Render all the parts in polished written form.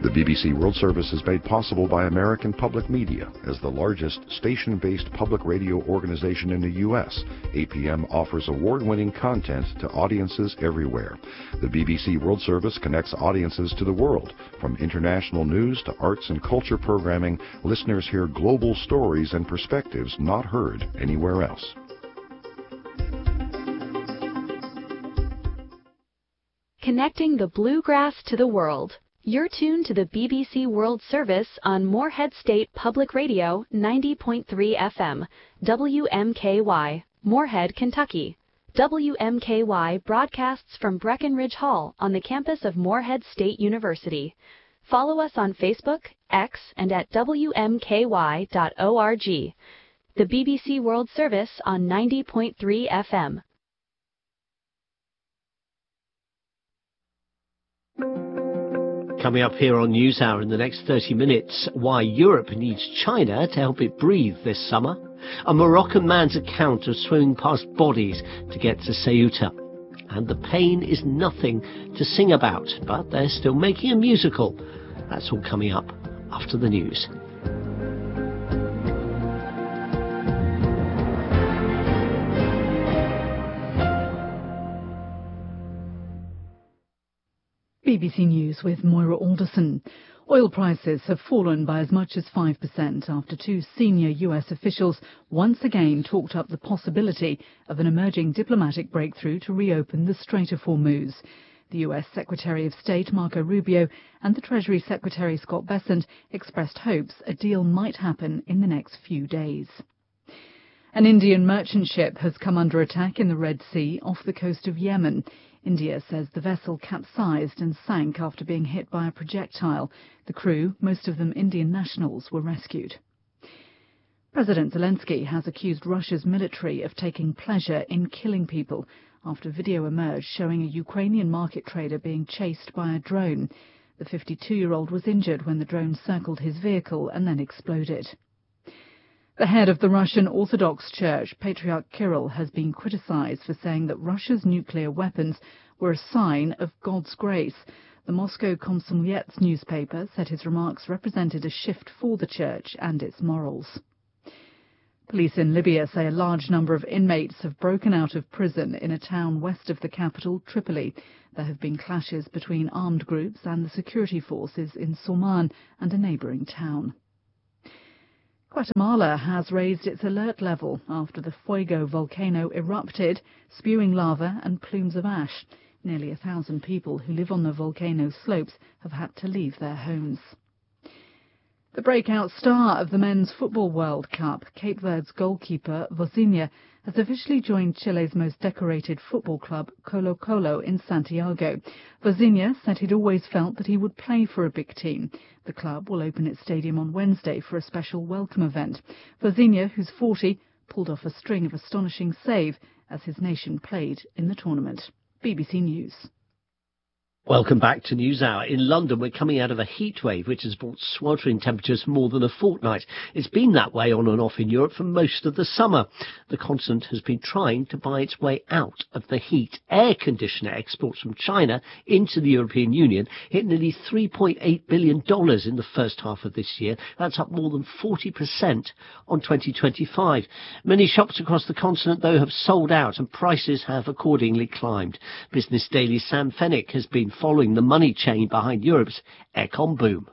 The BBC World Service is made possible by American Public Media. As the largest station-based public radio organization in the U.S., APM offers award-winning content to audiences everywhere. The BBC World Service connects audiences to the world. From international news to arts and culture programming, listeners hear global stories and perspectives not heard anywhere else. Connecting the bluegrass to the world. You're tuned to the BBC World Service on Moorhead State Public Radio 90.3 FM, WMKY, Moorhead, Kentucky. WMKY broadcasts from Breckenridge Hall on the campus of Moorhead State University. Follow us on Facebook, X, and at WMKY.org. The BBC World Service on 90.3 FM. Coming up here on NewsHour in the next 30 minutes, why Europe needs China to help it breathe this summer. A Moroccan man's account of swimming past bodies to get to Ceuta. And the pain is nothing to sing about, but they're still making a musical. That's all coming up after the news. BBC News with Moira Alderson. Oil prices have fallen by as much as 5% after two senior US officials once again talked up the possibility of an emerging diplomatic breakthrough to reopen the Strait of Hormuz. The US Secretary of State Marco Rubio and the Treasury Secretary Scott Bessent expressed hopes a deal might happen in the next few days. An Indian merchant ship has come under attack in the Red Sea off the coast of Yemen. India says the vessel capsized and sank after being hit by a projectile. The crew, most of them Indian nationals, were rescued. President Zelensky has accused Russia's military of taking pleasure in killing people after video emerged showing a Ukrainian market trader being chased by a drone. The 52-year-old was injured when the drone circled his vehicle and then exploded. The head of the Russian Orthodox Church, Patriarch Kirill, has been criticized for saying that Russia's nuclear weapons were a sign of God's grace. The Moscow Komsomolets newspaper said his remarks represented a shift for the church and its morals. Police in Libya say a large number of inmates have broken out of prison in a town west of the capital, Tripoli. There have been clashes between armed groups and the security forces in Sorman and a neighbouring town. Guatemala has raised its alert level after the Fuego volcano erupted, spewing lava and plumes of ash. Nearly 1,000 people who live on the volcano slopes have had to leave their homes. The breakout star of the Men's Football World Cup, Cape Verde's goalkeeper Vozinha, has officially joined Chile's most decorated football club, Colo-Colo, in Santiago. Vozinha said he'd always felt that he would play for a big team. The club will open its stadium on Wednesday for a special welcome event. Vozinha, who's 40, pulled off a string of astonishing saves as his nation played in the tournament. BBC News. Welcome back to NewsHour. In London, we're coming out of a heat wave which has brought sweltering temperatures for more than a fortnight. It's been that way on and off in Europe for most of the summer. The continent has been trying to buy its way out of the heat. Air conditioner exports from China into the European Union hit nearly $3.8 billion in the first half of this year. That's up more than 40% on 2025. Many shops across the continent, though, have sold out and prices have accordingly climbed. Business Daily's Sam Fennick has been following the money chain behind Europe's aircon boom.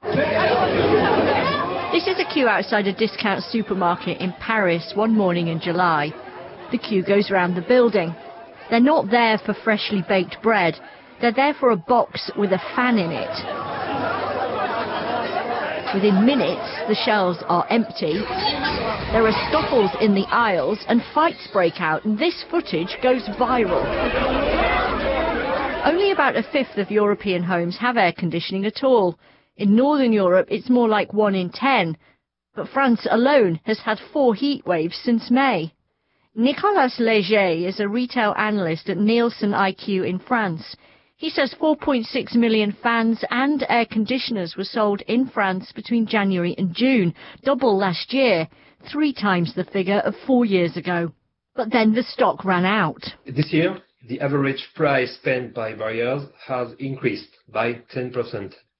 This is a queue outside a discount supermarket in Paris one morning in July. The queue goes around the building. They're not there for freshly baked bread. They're there for a box with a fan in it. Within minutes, the shelves are empty. There are scuffles in the aisles and fights break out, and this footage goes viral. Only about a fifth of European homes have air conditioning at all. In Northern Europe, it's more like 1 in 10. But France alone has had 4 heat waves since May. Nicolas Léger is a retail analyst at Nielsen IQ in France. He says 4.6 million fans and air conditioners were sold in France between January and June, double last year, 3 times the figure of 4 years ago. But then the stock ran out. This year, the average price spent by buyers has increased by 10%.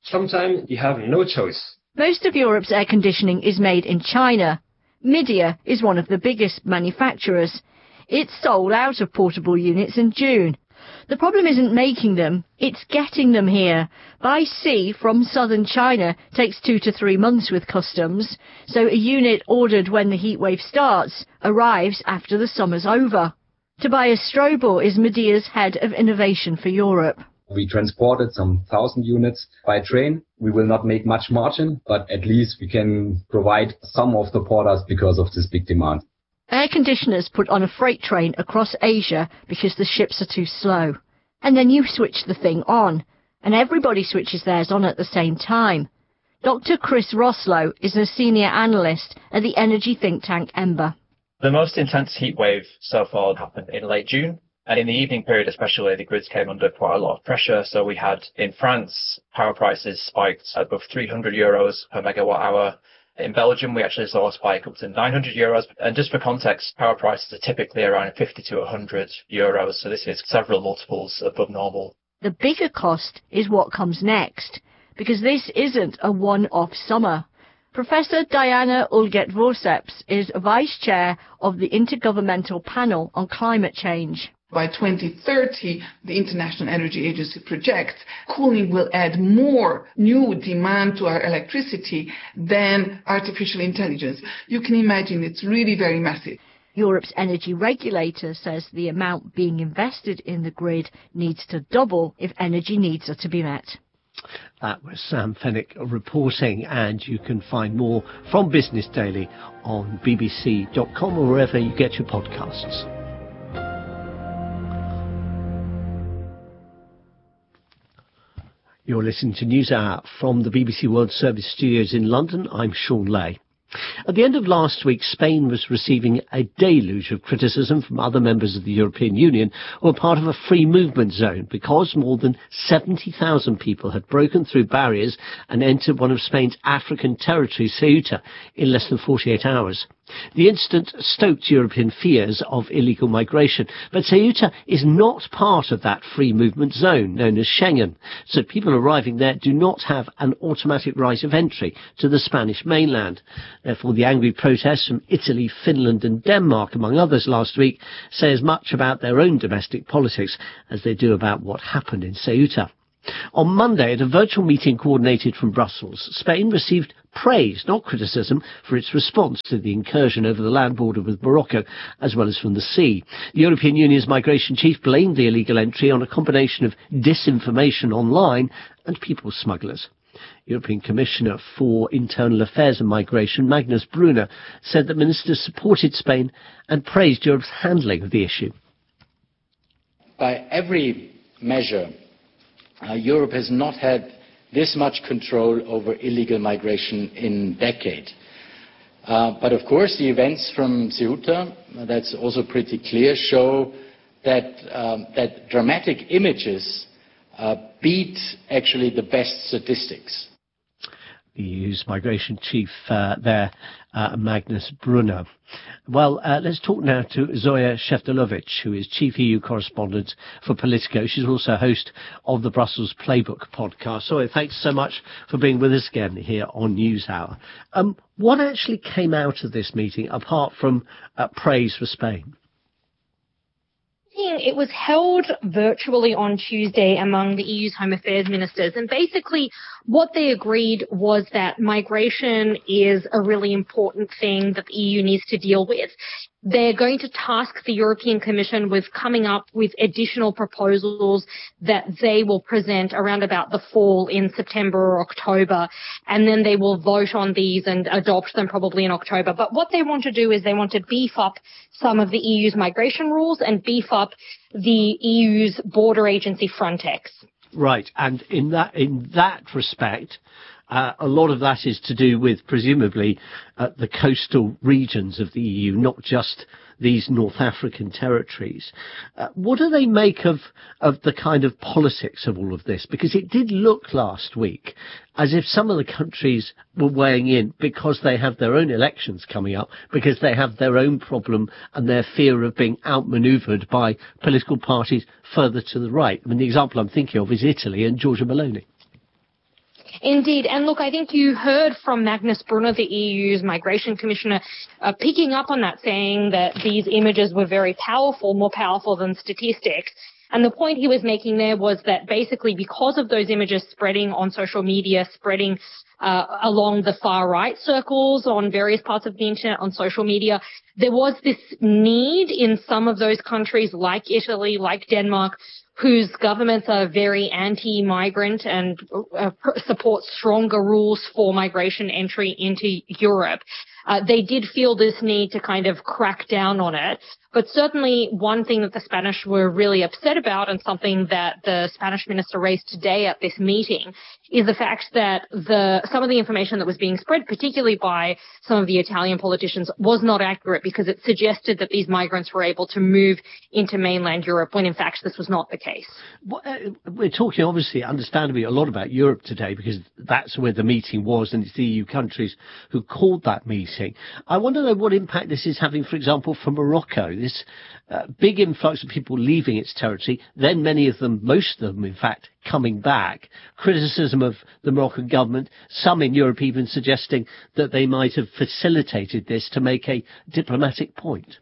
Sometimes you have no choice. Most of Europe's air conditioning is made in China. Midea is one of the biggest manufacturers. It sold out of portable units in June. The problem isn't making them, it's getting them here. By sea from southern China takes 2 to 3 months with customs, so a unit ordered when the heatwave starts arrives after the summer's over. Tobias Strobel is Midea's head of innovation for Europe. We transported some 1,000 units by train. We will not make much margin, but at least we can provide some of the orders because of this big demand. Air conditioners put on a freight train across Asia because the ships are too slow. And then you switch the thing on, and everybody switches theirs on at the same time. Dr. Chris Roslow is a senior analyst at the energy think tank Ember. The most intense heat wave so far happened in late June. And in the evening period especially, the grids came under quite a lot of pressure. So we had, in France, power prices spiked above 300 euros per megawatt hour. In Belgium, we actually saw a spike up to 900 euros. And just for context, power prices are typically around 50 to 100 euros. So this is several multiples above normal. The bigger cost is what comes next, because this isn't a one-off summer. Professor Diana Ulget-Vorceps is Vice Chair of the Intergovernmental Panel on Climate Change. By 2030, the International Energy Agency projects cooling will add more new demand to our electricity than artificial intelligence. You can imagine it's really very massive. Europe's energy regulator says the amount being invested in the grid needs to double if energy needs are to be met. That was Sam Fenwick reporting, and you can find more from Business Daily on bbc.com or wherever you get your podcasts. You're listening to NewsHour from the BBC World Service studios in London. I'm Sean Lay. At the end of last week, Spain was receiving a deluge of criticism from other members of the European Union who were part of a free movement zone because more than 70,000 people had broken through barriers and entered one of Spain's African territories, Ceuta, in less than 48 hours. The incident stoked European fears of illegal migration, but Ceuta is not part of that free movement zone known as Schengen, so people arriving there do not have an automatic right of entry to the Spanish mainland. Therefore, the angry protests from Italy, Finland and Denmark, among others, last week say as much about their own domestic politics as they do about what happened in Ceuta. On Monday, at a virtual meeting coordinated from Brussels, Spain received praise, not criticism, for its response to the incursion over the land border with Morocco, as well as from the sea. The European Union's migration chief blamed the illegal entry on a combination of disinformation online and people smugglers. European Commissioner for Internal Affairs and Migration, Magnus Brunner, said that ministers supported Spain and praised Europe's handling of the issue. By every measure, Europe has not had this much control over illegal migration in decades. But of course, the events from Ceuta, that's also pretty clear, show that dramatic images beat actually the best statistics. The EU's migration chief Magnus Brunner. Well, let's talk now to Zoya Shevdalovich, who is chief EU correspondent for Politico. She's also host of the Brussels Playbook podcast. Zoya, thanks so much for being with us again here on NewsHour. What actually came out of this meeting, apart from praise for Spain? It was held virtually on Tuesday among the EU's Home Affairs ministers, and basically what they agreed was that migration is a really important thing that the EU needs to deal with. They're going to task the European Commission with coming up with additional proposals that they will present around about the fall in September or October, and then they will vote on these and adopt them probably in October. But what they want to do is they want to beef up some of the EU's migration rules and beef up the EU's border agency Frontex. Right, and in that respect, a lot of that is to do with, presumably, the coastal regions of the EU, not just these North African territories. What do they make of the kind of politics of all of this? Because it did look last week as if some of the countries were weighing in because they have their own elections coming up, because they have their own problem and their fear of being outmanoeuvred by political parties further to the right. I mean, the example I'm thinking of is Italy and Giorgia Meloni. Indeed. And look, I think you heard from Magnus Brunner, the EU's migration commissioner, picking up on that, saying that these images were very powerful, more powerful than statistics. And the point he was making there was that basically because of those images spreading on social media, spreading along the far right circles on various parts of the internet, on social media, there was this need in some of those countries like Italy, like Denmark, whose governments are very anti-migrant and support stronger rules for migration entry into Europe. They did feel this need to kind of crack down on it. But certainly one thing that the Spanish were really upset about, and something that the Spanish minister raised today at this meeting, is the fact that some of the information that was being spread, particularly by some of the Italian politicians, was not accurate, because it suggested that these migrants were able to move into mainland Europe, when in fact this was not the case. We're talking, obviously, understandably, a lot about Europe today, because that's where the meeting was, and it's the EU countries who called that meeting. I want to know what impact this is having, for example, for Morocco. This big influx of people leaving its territory, then many of them, most of them, in fact, coming back. Criticism of the Moroccan government, some in Europe even suggesting that they might have facilitated this to make a diplomatic point.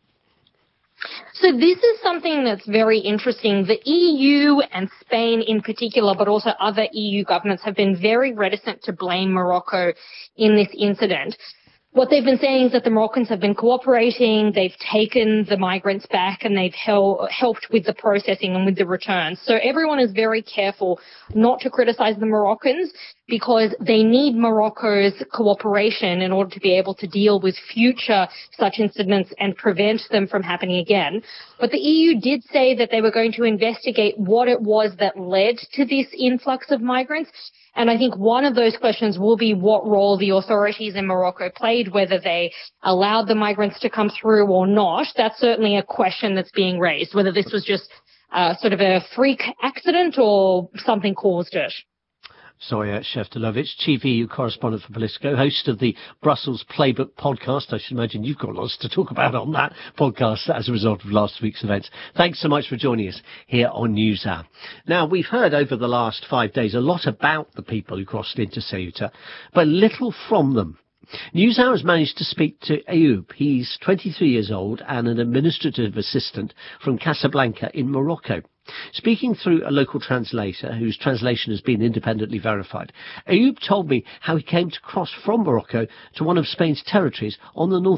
So this is something that's very interesting. The EU and Spain in particular, but also other EU governments, have been very reticent to blame Morocco in this incident. What they've been saying is that the Moroccans have been cooperating, they've taken the migrants back, and they've helped with the processing and with the returns. So everyone is very careful not to criticize the Moroccans, because they need Morocco's cooperation in order to be able to deal with future such incidents and prevent them from happening again. But the EU did say that they were going to investigate what it was that led to this influx of migrants. And I think one of those questions will be what role the authorities in Morocco played, whether they allowed the migrants to come through or not. That's certainly a question that's being raised, whether this was just sort of a freak accident or something caused it. Zoya Shevdalovich, Chief EU Correspondent for Politico, host of the Brussels Playbook podcast. I should imagine you've got lots to talk about on that podcast as a result of last week's events. Thanks so much for joining us here on NewsHour. Now, we've heard over the last 5 days a lot about the people who crossed into Ceuta, but little from them. NewsHour has managed to speak to Ayoub. He's 23 years old and an administrative assistant from Casablanca in Morocco. Speaking through a local translator whose translation has been independently verified, Ayoub told me how he came to cross from Morocco to one of Spain's territories on the north